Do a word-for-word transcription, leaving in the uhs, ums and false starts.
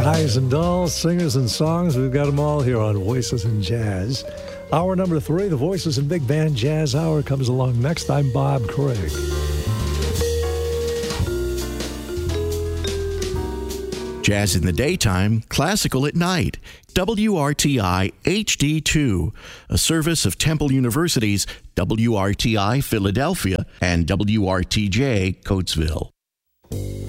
Guys and dolls, singers and songs, we've got them all here on Voices in Jazz. Hour number three, the Voices in Big Band Jazz Hour, comes along next. I'm Bob Craig. Jazz in the daytime, classical at night. W R T I H D two, a service of Temple University's W R T I Philadelphia and W R T J Coatesville.